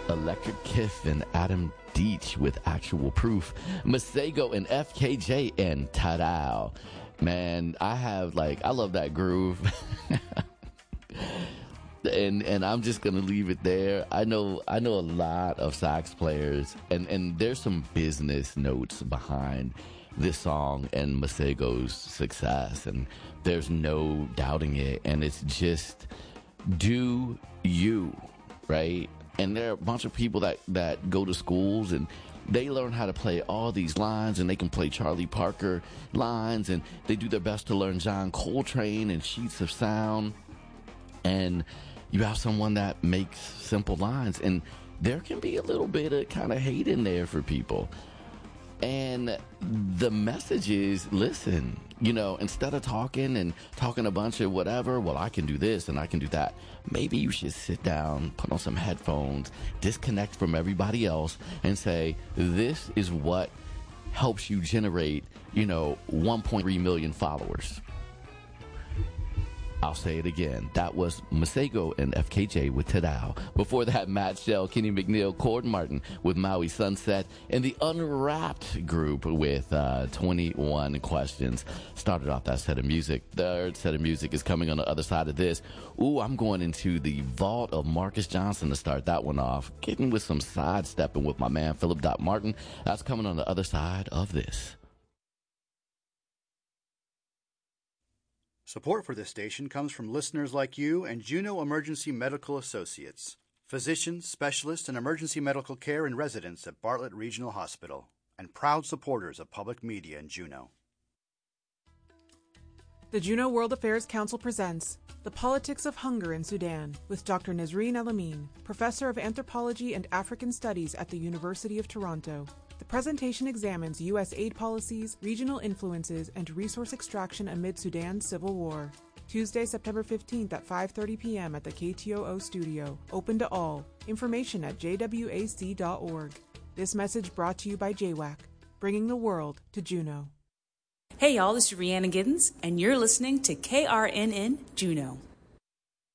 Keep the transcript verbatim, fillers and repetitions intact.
Electric Kiff and Adam Deitch with Actual Proof. Masego and F K J and Tadao. Man, I have like, I love that groove. and and I'm just gonna leave it there. I know I know a lot of sax players, and, and there's some business notes behind this song and Masego's success, and there's no doubting it. And it's just do you, right? And there are a bunch of people that, that go to schools and they learn how to play all these lines, and they can play Charlie Parker lines, and they do their best to learn John Coltrane and sheets of sound. And you have someone that makes simple lines, and there can be a little bit of kind of hate in there for people. And the message is, listen, you know, instead of talking and talking a bunch of whatever, well, I can do this and I can do that, maybe you should sit down, put on some headphones, disconnect from everybody else, and say, this is what helps you generate, you know, one point three million followers. I'll say it again. That was Masego and F K J with Tadao. Before that, Matt Shell, Kenny McNeil, Cord Martin with Maui Sunset, and the Unwrapped group with uh, twenty-one Questions. Started off that set of music. Third set of music is coming on the other side of this. Ooh, I'm going into the vault of Marcus Johnson to start that one off. Getting with some sidestepping with my man Philip Dot Martin. That's coming on the other side of this. Support for this station comes from listeners like you and Juneau Emergency Medical Associates, physicians, specialists in emergency medical care and residents at Bartlett Regional Hospital, and proud supporters of public media in Juneau. The Juneau World Affairs Council presents The Politics of Hunger in Sudan with Doctor Nazreen El-Amin, Professor of Anthropology and African Studies at the University of Toronto. The presentation examines U S aid policies, regional influences, and resource extraction amid Sudan's civil war. Tuesday, September fifteenth at five thirty p.m. at the K T O O studio. Open to all. Information at j w a c dot org. This message brought to you by J WAC, bringing the world to Juneau. Hey y'all, this is Rhiannon Giddens, and you're listening to K R N N Juneau.